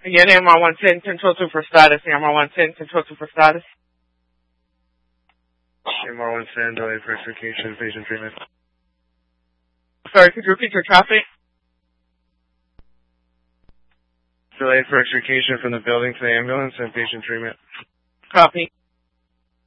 Again, AMR 110, control 2 for status. AMR 110, control 2 for status. AMR 110, delay for extrication, patient treatment. Sorry, could you repeat your traffic? Delayed for extrication from the building to the ambulance and patient treatment. Copy.